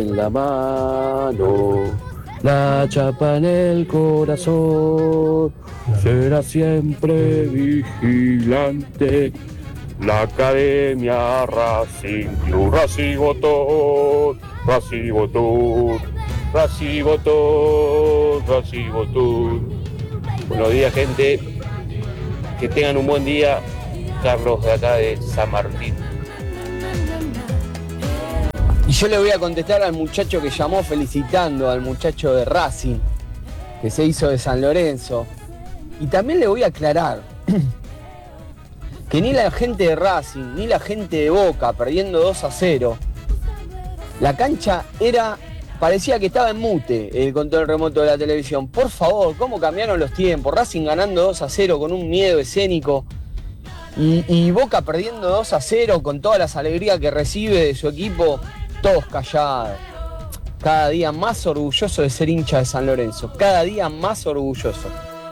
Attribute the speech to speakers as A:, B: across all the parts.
A: en la mano, la chapa en el corazón, será siempre vigilante. La Academia Racing Club, Racing Botón, Racing Botón, Racing Botón, Racing Botón. Buenos días, gente. Que tengan un buen día. Carlos de acá de San Martín.
B: Y yo le voy a contestar al muchacho que llamó felicitando al muchacho de Racing, que se hizo de San Lorenzo. Y también le voy a aclarar que ni la gente de Racing, ni la gente de Boca, perdiendo 2-0, la cancha parecía que estaba en mute el control remoto de la televisión. Por favor, ¿cómo cambiaron los tiempos? Racing ganando 2-0 con un miedo escénico y Boca perdiendo 2-0 con todas las alegrías que recibe de su equipo, todos callados. Cada día más orgulloso de ser hincha de San Lorenzo, cada día más orgulloso.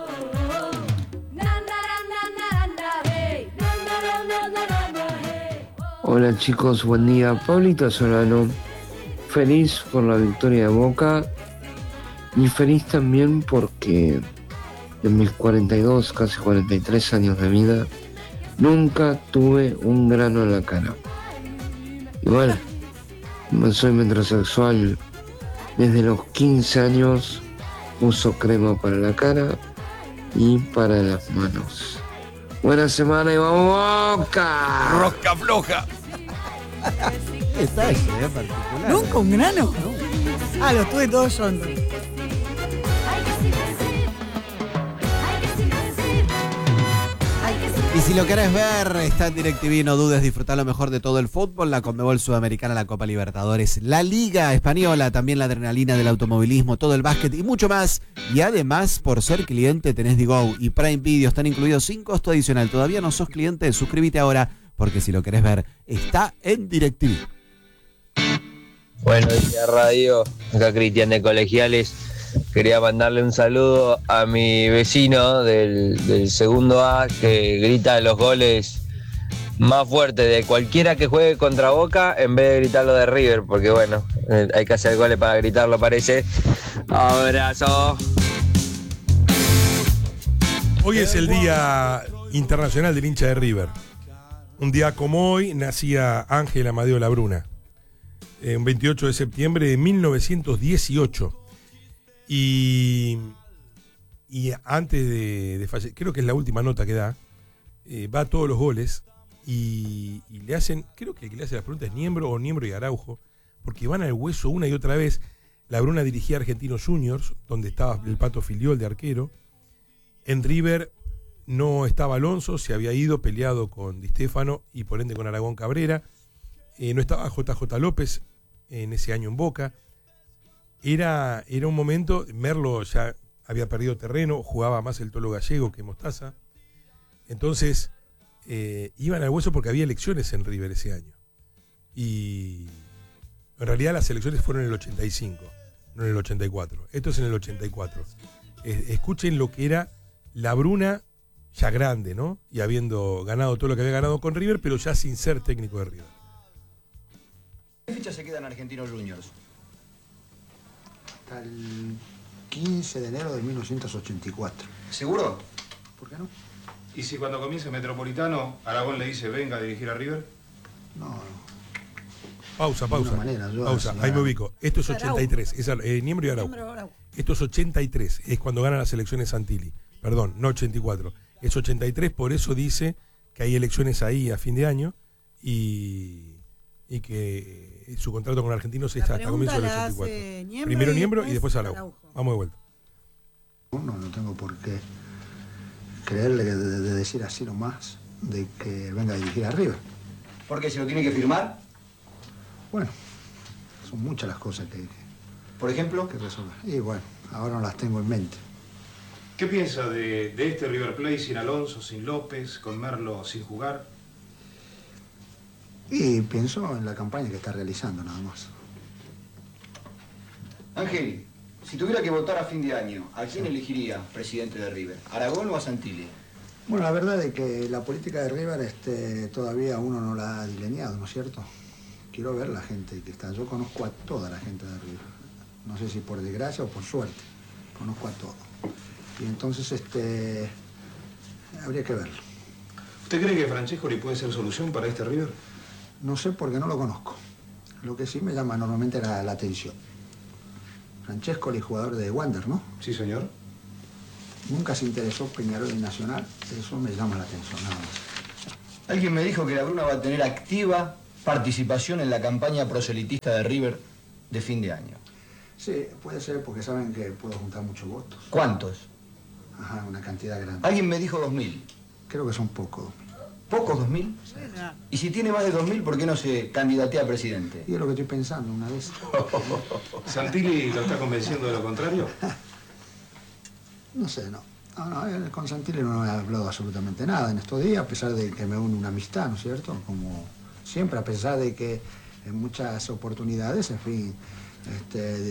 C: Hola chicos, buen día. Pablito Solano, feliz por la victoria de Boca y feliz también porque en mis 42, casi 43 años de vida, nunca tuve un grano en la cara. Igual, soy metrosexual, desde los 15 años uso crema para la cara y para las manos. Buena semana y vamos Boca.
D: Rosca floja.
E: Está ese, particular.
F: ¿Nunca un grano? Ah, los tuve todos yo entonces.
E: Y si lo querés ver, está en DirecTV, no dudes, disfrutar lo mejor de todo el fútbol, la Conmebol Sudamericana, la Copa Libertadores, la Liga Española, también la adrenalina del automovilismo, todo el básquet y mucho más. Y además, por ser cliente, tenés Digo y Prime Video, están incluidos sin costo adicional. Todavía no sos cliente, suscríbete ahora, porque si lo querés ver, está en DirecTV.
G: Buenos días, Radio. Acá Cristian de Colegiales. Quería mandarle un saludo a mi vecino del segundo A que grita los goles más fuertes de cualquiera que juegue contra Boca en vez de gritarlo de River, porque bueno, hay que hacer goles para gritarlo, parece. Abrazo.
D: Hoy es el Día Internacional del Hincha de River. Un día como hoy nacía Ángel Amadeo Labruna, un 28 de septiembre de 1918. Y antes de fallecer, creo que es la última nota que da, va a todos los goles y le hacen, creo que el que le hace las preguntas es Niembro y Araujo, porque van al hueso una y otra vez. Labruna dirigía a Argentinos Juniors, donde estaba el Pato Filiol de arquero. En River no estaba Alonso, se había ido peleado con Di Stéfano y por ende con Aragón Cabrera. No estaba JJ López en ese año en Boca. Era un momento, Merlo ya había perdido terreno, jugaba más el Tolo Gallego que Mostaza. Entonces, iban al hueso porque había elecciones en River ese año. Y en realidad las elecciones fueron en el 85, no en el 84. Esto es en el 84. Escuchen lo que era Labruna ya grande, ¿no? Y habiendo ganado todo lo que había ganado con River, pero ya sin ser técnico de River.
H: ¿Qué fecha se quedan Argentinos Juniors?
I: Hasta el 15 de enero de 1984.
H: ¿Seguro?
I: ¿Por qué no?
J: ¿Y si cuando comience Metropolitano, Aragón le dice venga a dirigir a River?
I: No.
D: Pausa. Ahí me ubico. Esto es 83. Es Niembro y Araujo. Esto es 83. Es cuando ganan las elecciones Santilli. Perdón, no 84. Es 83, por eso dice que hay elecciones ahí a fin de año y que su contrato con Argentinos es hasta comienzo del 84. Primero Niembro y después Araujo. Vamos de vuelta.
I: No tengo por qué creerle de decir así nomás de que venga a dirigir a River.
H: ¿Por qué? ¿Se lo tiene que firmar?
I: Bueno, son muchas las cosas que
H: ¿por ejemplo?
I: Que resolver. Y bueno, ahora no las tengo en mente.
J: ¿Qué piensa de este River Plate sin Alonso, sin López, con Merlo sin jugar?
I: Y pienso en la campaña que está realizando nada más.
H: Ángel, si tuviera que votar a fin de año, ¿a quién elegiría presidente de River? ¿Aragón o a Santilli?
I: Bueno, la verdad es que la política de River todavía uno no la ha delineado, ¿no es cierto? Quiero ver la gente que está. Yo conozco a toda la gente de no sé si por desgracia o por suerte, conozco a todos. Y entonces habría que verlo.
J: ¿Usted cree que Francescoli puede ser solución para este River?
I: No sé porque no lo conozco. Lo que sí me llama normalmente la atención. Francescoli, jugador de Wander, ¿no?
J: Sí, señor.
I: Nunca se interesó Peñarol y Nacional. Eso me llama la atención, nada más.
H: Alguien me dijo que la Bruna va a tener activa participación en la campaña proselitista de River de fin de año.
I: Sí, puede ser porque saben que puedo juntar muchos votos.
H: ¿Cuántos?
I: Ajá, una cantidad grande.
H: Alguien me dijo 2.000.
I: Creo que son pocos.
H: ¿Pocos 2.000? Y si tiene más de 2.000, ¿por qué no se candidatea a presidente?
I: Y es lo que estoy pensando una vez.
J: ¿Santilli lo está convenciendo de lo contrario?
I: No sé, no. Con Santilli no he hablado absolutamente nada en estos días, a pesar de que me une una amistad, ¿no es cierto? Como siempre, a pesar de que en muchas oportunidades, en fin,